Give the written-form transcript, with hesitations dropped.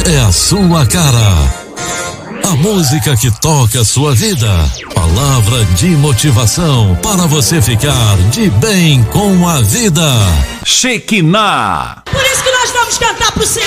é a sua cara. A música que toca a sua vida. Palavra de motivação para você ficar de bem com a vida. Shekinah. Por isso que nós vamos cantar pro Senhor.